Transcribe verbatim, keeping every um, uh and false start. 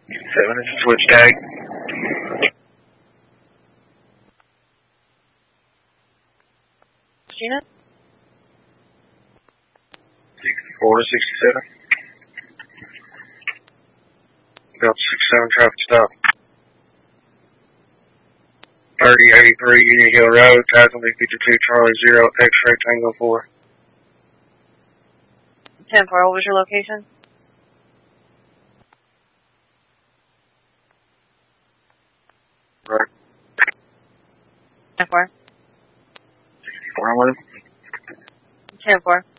Seven is a switch tag. Gina? sixty-four to sixty-seven. Delta sixty-seven traffic stop. thirty eighty-three Union Hill Road, Casualty fifty-two Charlie Zero, X-ray Tango four. ten four, what was your location? Right. ten four. sixty-four eleven. ten four.